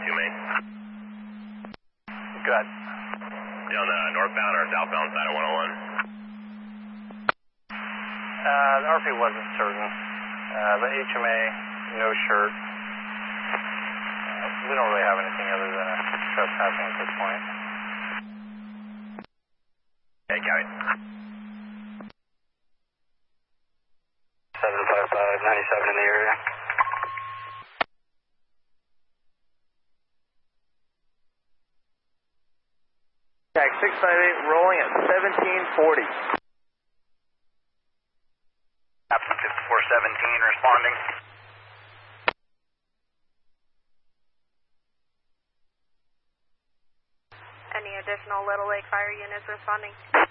2 main. Good. You on the northbound or southbound side of 101? The RP wasn't certain. The HMA, no shirt. We don't really have anything other than a trespassing at this point. Okay, copy. 755, 97 in the area. Tag 658 rolling at 1740. Captain 5417 responding. Any additional Little Lake Fire units responding?